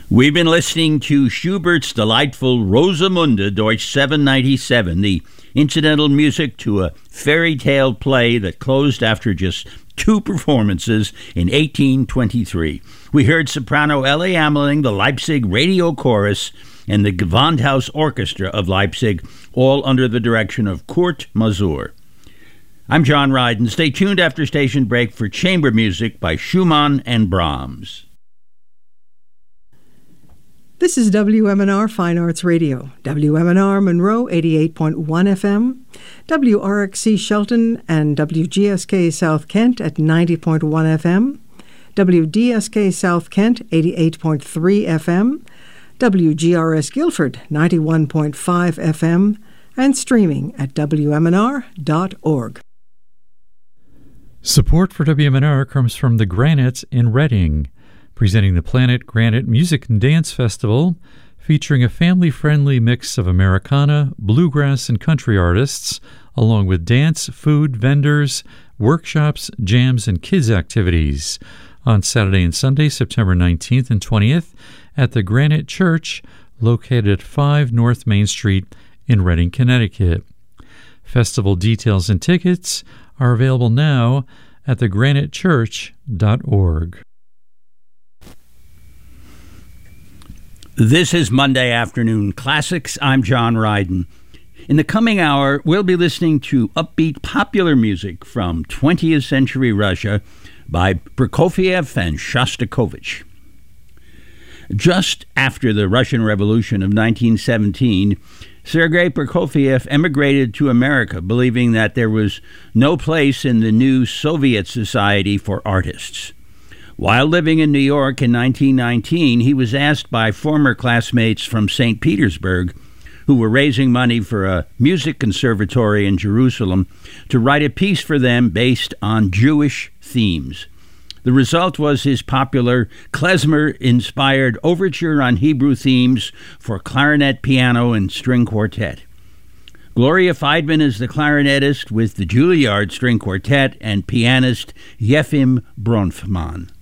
We've been listening to Schubert's delightful Rosamunde Deutsch 797, the incidental music to a fairy tale play that closed after just 2 performances in 1823. We heard soprano Ellie Ameling, the Leipzig Radio Chorus, and the Gewandhaus Orchestra of Leipzig, all under the direction of Kurt Masur. I'm John Ryden. Stay tuned after station break for chamber music by Schumann and Brahms. This is WMNR Fine Arts Radio, WMNR Monroe 88.1 FM, WRXC Shelton and WGSK South Kent at 90.1 FM, WDSK South Kent 88.3 FM, WGRS Guilford 91.5 FM, and streaming at WMNR.org. Support for WMNR comes from the Granite in Reading, presenting the Planet Granite Music and Dance Festival, featuring a family-friendly mix of Americana, bluegrass, and country artists, along with dance, food, vendors, workshops, jams, and kids' activities, on Saturday and Sunday, September 19th and 20th, at the Granite Church, located at 5 North Main Street in Reading, Connecticut. Festival details and tickets are available now at thegranitechurch.org. This is Monday Afternoon Classics. I'm John Ryden. In the coming hour, we'll be listening to upbeat popular music from 20th century Russia by Prokofiev and Shostakovich. Just after the Russian Revolution of 1917, Sergei Prokofiev emigrated to America, believing that there was no place in the new Soviet society for artists. While living in New York in 1919, he was asked by former classmates from St. Petersburg, who were raising money for a music conservatory in Jerusalem, to write a piece for them based on Jewish themes. The result was his popular klezmer-inspired overture on Hebrew themes for clarinet, piano, and string quartet. Gloria Feidman is the clarinetist with the Juilliard String Quartet and pianist Yefim Bronfman.